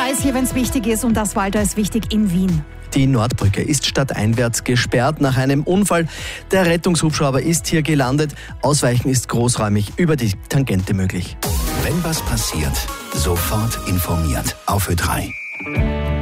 ist hier, wenn es wichtig ist, und das Walter ist wichtig in Wien. Die Nordbrücke ist stadteinwärts gesperrt nach einem Unfall. Der Rettungshubschrauber ist hier gelandet. Ausweichen ist großräumig über die Tangente möglich. Wenn was passiert, sofort informiert. Auf Ö3.